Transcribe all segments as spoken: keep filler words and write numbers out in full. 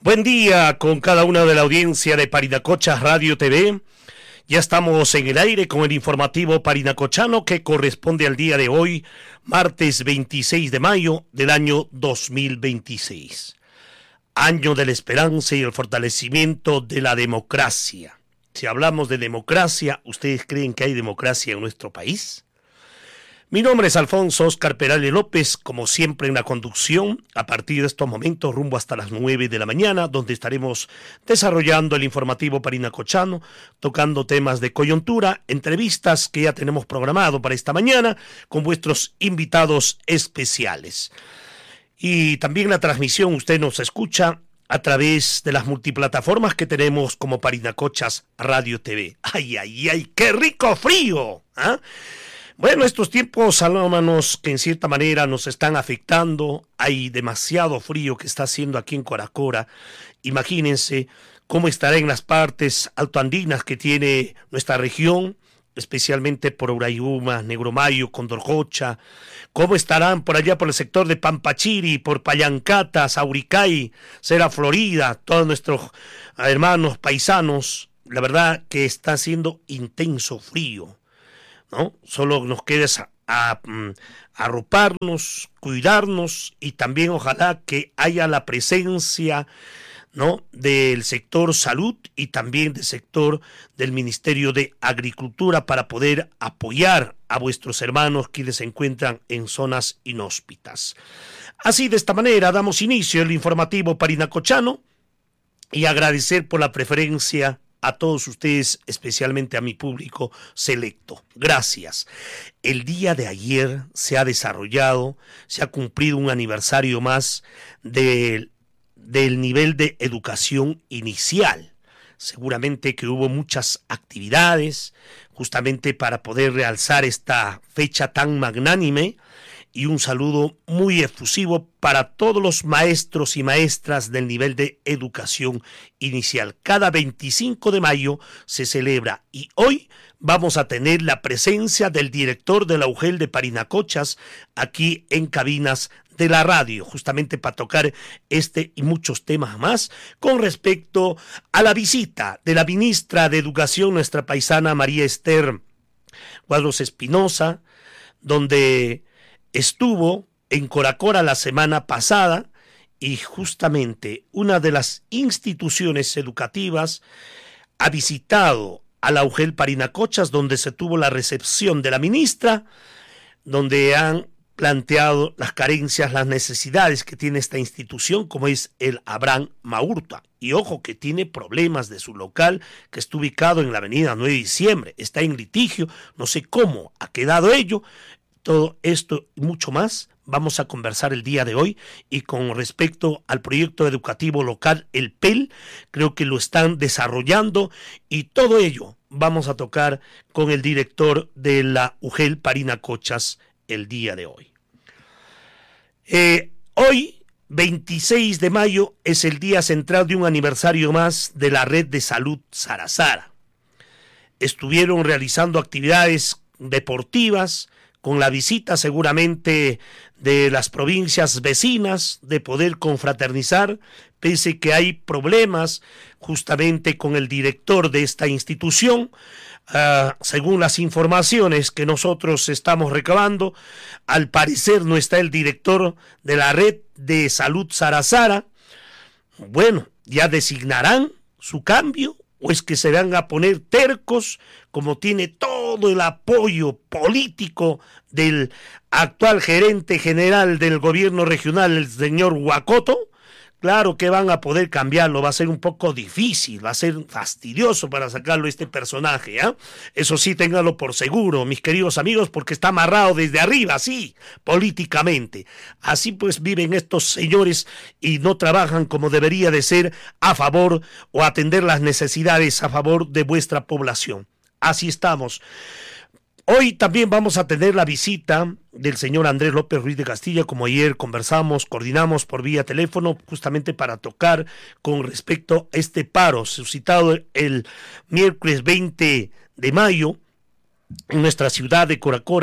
Buen día con cada una de la audiencia de Parinacochas Radio T V. Ya estamos en el aire con el informativo parinacochano que corresponde al día de hoy, martes veintiséis de mayo del año dos mil veintiséis. Año de la esperanza y el fortalecimiento de la democracia. Si hablamos de democracia, ¿ustedes creen que hay democracia en nuestro país? Mi nombre es Alfonso Oscar Perales López, como siempre en la conducción, a partir de estos momentos rumbo hasta las nueve de la mañana, donde estaremos desarrollando el informativo parinacochano, tocando temas de coyuntura, entrevistas que ya tenemos programado para esta mañana, con vuestros invitados especiales. Y también la transmisión, usted nos escucha a través de las multiplataformas que tenemos como Parinacochas Radio T V. ¡Ay, ay, ay! ¡Qué rico frío! ¿Ah? Bueno, estos tiempos, salómanos, que en cierta manera nos están afectando, hay demasiado frío que está haciendo aquí en Coracora. Imagínense cómo estará en las partes altoandinas que tiene nuestra región, especialmente por Urayuma, Negromayo, Condorcocha, cómo estarán por allá por el sector de Pampachiri, por Pallancata, Sauricay, Cera Florida, todos nuestros hermanos paisanos. La verdad que está haciendo intenso frío, ¿no? Solo nos queda a, a, arroparnos, cuidarnos y también ojalá que haya la presencia, ¿no?, del sector salud y también del sector del Ministerio de Agricultura para poder apoyar a vuestros hermanos quienes se encuentran en zonas inhóspitas. Así, de esta manera damos inicio al informativo parinacochano y agradecer por la preferencia a todos ustedes, especialmente a mi público selecto. Gracias. El día de ayer se ha desarrollado, se ha cumplido un aniversario más del, del nivel de educación inicial. Seguramente que hubo muchas actividades justamente para poder realzar esta fecha tan magnánime. Y un saludo muy efusivo para todos los maestros y maestras del nivel de educación inicial. Cada veinticinco de mayo se celebra y hoy vamos a tener la presencia del director de la U G E L de Parinacochas aquí en cabinas de la radio, justamente para tocar este y muchos temas más con respecto a la visita de la ministra de Educación, nuestra paisana María Esther Cuadros Espinosa, donde estuvo en Coracora la semana pasada y justamente una de las instituciones educativas ha visitado a la U G E L Parinacochas, donde se tuvo la recepción de la ministra, donde han planteado las carencias, las necesidades que tiene esta institución, como es el Abraham Maurtua. Y ojo que tiene problemas de su local, que está ubicado en la avenida nueve de diciembre, está en litigio, no sé cómo ha quedado ello. Todo esto y mucho más vamos a conversar el día de hoy, y con respecto al proyecto educativo local, el P E L, creo que lo están desarrollando y todo ello vamos a tocar con el director de la U G E L Parinacochas el día de hoy. Eh, hoy, veintiséis de mayo, es el día central de un aniversario más de la Red de Salud Sarasara. Estuvieron realizando actividades deportivas, con la visita seguramente de las provincias vecinas, de poder confraternizar, pese que hay problemas justamente con el director de esta institución. Uh, según las informaciones que nosotros estamos recabando, al parecer no está el director de la Red de Salud Sarasara. Bueno, ya designarán su cambio, o es que se van a poner tercos, como tiene todo el apoyo político del actual gerente general del gobierno regional, el señor Huacoto. Claro que van a poder cambiarlo, va a ser un poco difícil, va a ser fastidioso para sacarlo este personaje, ¿eh? Eso sí, ténganlo por seguro, mis queridos amigos, porque está amarrado desde arriba, sí, políticamente. Así pues viven estos señores y no trabajan como debería de ser a favor o atender las necesidades a favor de vuestra población. Así estamos. Hoy también vamos a tener la visita del señor Andrés López Ruiz de Castilla, como ayer conversamos, coordinamos por vía teléfono, justamente para tocar con respecto a este paro suscitado el miércoles veinte de mayo en nuestra ciudad de Coracora,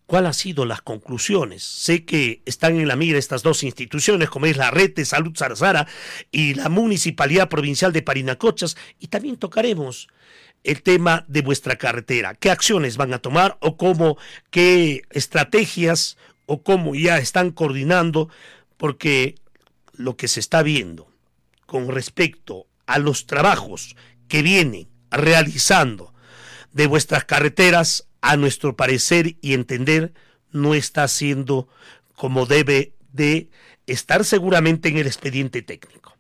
¿Cuáles han sido las conclusiones? Sé que están en la mira estas dos instituciones, como es la Red de Salud Sarsara y la Municipalidad Provincial de Parinacochas, y también tocaremos el tema de vuestra carretera. ¿Qué acciones van a tomar o cómo, qué estrategias o cómo ya están coordinando? Porque lo que se está viendo con respecto a los trabajos que vienen realizando de vuestras carreteras, a nuestro parecer y entender, no está siendo como debe de estar seguramente en el expediente técnico.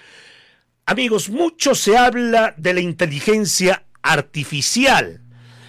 Amigos, mucho se habla de la inteligencia artificial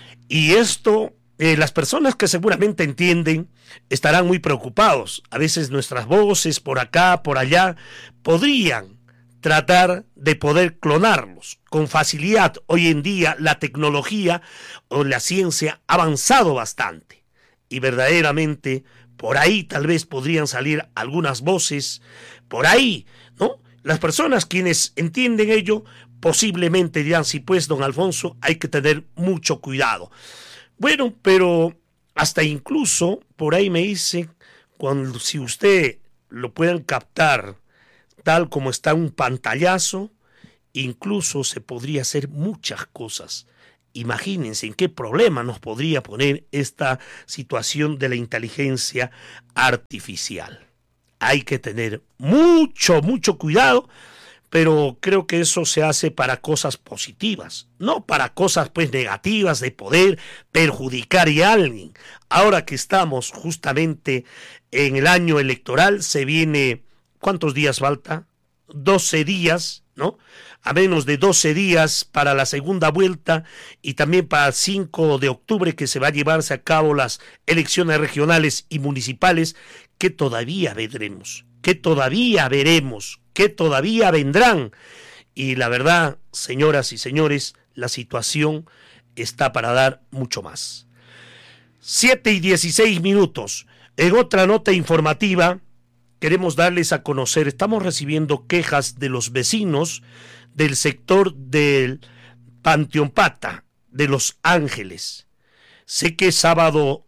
y esto, eh, las personas que seguramente entienden estarán muy preocupados. A veces nuestras voces por acá, por allá, podrían tratar de poder clonarlos con facilidad. Hoy en día la tecnología o la ciencia ha avanzado bastante y verdaderamente por ahí tal vez podrían salir algunas voces, por ahí, ¿no? Las personas quienes entienden ello posiblemente dirán, sí pues, don Alfonso, hay que tener mucho cuidado. Bueno, pero hasta incluso por ahí me dicen, cuando si usted lo puedan captar tal como está un pantallazo, incluso se podría hacer muchas cosas. Imagínense en qué problema nos podría poner esta situación de la inteligencia artificial. Hay que tener mucho, mucho cuidado, pero creo que eso se hace para cosas positivas, no para cosas pues negativas de poder perjudicar a alguien. Ahora que estamos justamente en el año electoral, se viene... ¿Cuántos días falta? doce días, ¿no? A menos de doce días para la segunda vuelta y también para el cinco de octubre que se va a llevarse a cabo las elecciones regionales y municipales, que todavía veremos, que todavía veremos, que todavía vendrán. Y la verdad, señoras y señores, la situación está para dar mucho más. siete y dieciséis minutos. En otra nota informativa, queremos darles a conocer, estamos recibiendo quejas de los vecinos del sector del Panteón Pata, de Los Ángeles. Sé que sábado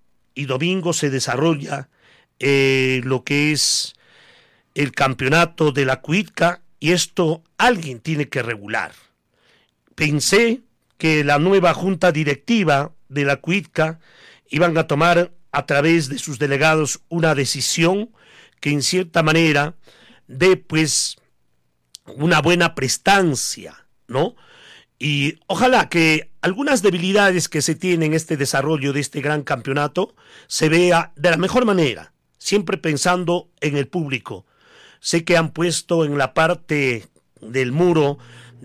y domingo se desarrolla eh, lo que es el campeonato de la Cuitca y esto alguien tiene que regular. Pensé que la nueva junta directiva de la Cuitca iban a tomar a través de sus delegados una decisión que en cierta manera dé pues una buena prestancia, ¿no? Y ojalá que algunas debilidades que se tienen en este desarrollo de este gran campeonato se vea de la mejor manera, siempre pensando en el público. Sé que han puesto en la parte del muro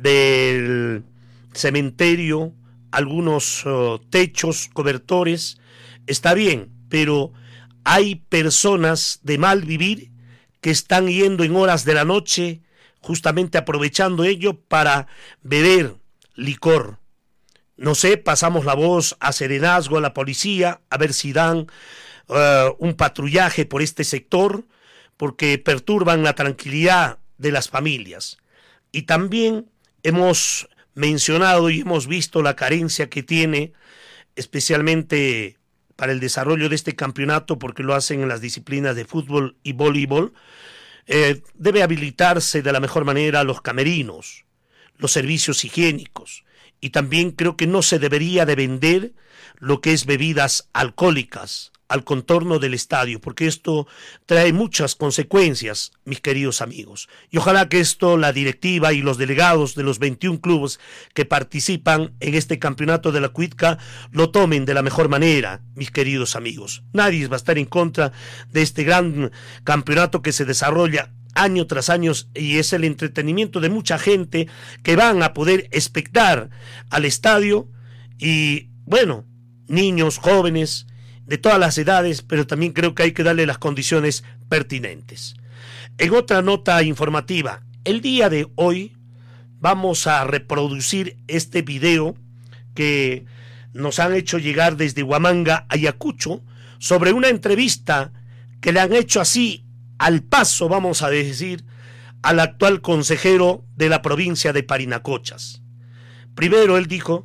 del cementerio algunos uh, techos, cobertores, está bien, pero hay personas de mal vivir que están yendo en horas de la noche, justamente aprovechando ello para beber licor. No sé, pasamos la voz a Serenazgo, a la policía, a ver si dan uh, un patrullaje por este sector, porque perturban la tranquilidad de las familias. Y también hemos mencionado y hemos visto la carencia que tiene, especialmente para el desarrollo de este campeonato, porque lo hacen en las disciplinas de fútbol y voleibol. Eh, debe habilitarse de la mejor manera los camerinos, los servicios higiénicos, y también creo que no se debería de vender lo que es bebidas alcohólicas al contorno del estadio, porque esto trae muchas consecuencias, mis queridos amigos. Y ojalá que esto, la directiva y los delegados de los veintiún clubes que participan en este campeonato de la Cuitca lo tomen de la mejor manera, mis queridos amigos. Nadie va a estar en contra de este gran campeonato que se desarrolla año tras año y es el entretenimiento de mucha gente que van a poder espectar al estadio y, bueno, niños, jóvenes, de todas las edades, pero también creo que hay que darle las condiciones pertinentes. En otra nota informativa, el día de hoy vamos a reproducir este video que nos han hecho llegar desde Huamanga, Ayacucho, sobre una entrevista que le han hecho así al paso, vamos a decir, al actual consejero de la provincia de Parinacochas. Primero él dijo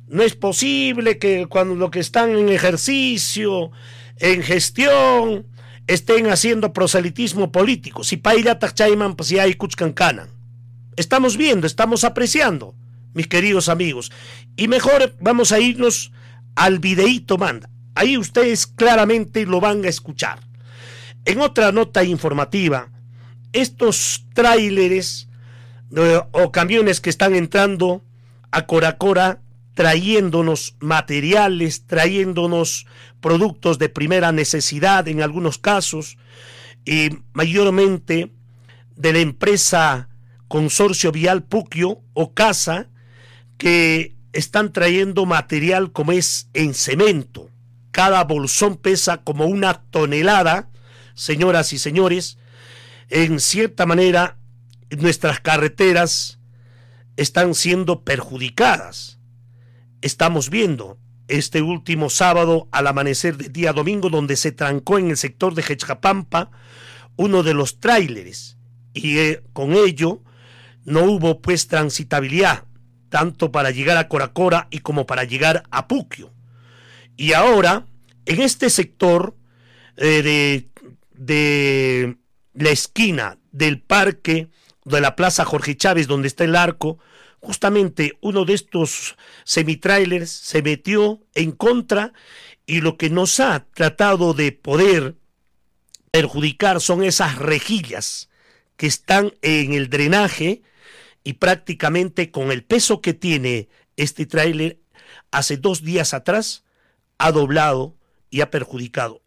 No es posible que cuando los que están en ejercicio, en gestión, estén haciendo proselitismo político. Si paila tachayman, pues ya hay kuchkankanan. Estamos viendo, estamos apreciando, mis queridos amigos. Y mejor vamos a irnos al videíto, manda. Ahí ustedes claramente lo van a escuchar. En otra nota informativa, estos tráileres eh, o camiones que están entrando a Coracora trayéndonos materiales, trayéndonos productos de primera necesidad en algunos casos, y mayormente de la empresa Consorcio Vial Puquio o Casa, que están trayendo material como es en cemento. Cada bolsón pesa como una tonelada, señoras y señores. En cierta manera, nuestras carreteras están siendo perjudicadas. Estamos viendo este último sábado al amanecer del día domingo, donde se trancó en el sector de Jechcapampa uno de los tráileres, y eh, con ello no hubo pues transitabilidad, tanto para llegar a Coracora y como para llegar a Puquio. Y ahora, en este sector eh, de, de la esquina del parque de la Plaza Jorge Chávez, donde está el arco, justamente uno de estos semitrailers se metió en contra, y lo que nos ha tratado de poder perjudicar son esas rejillas que están en el drenaje, y prácticamente con el peso que tiene este tráiler, hace dos días atrás ha doblado y ha perjudicado.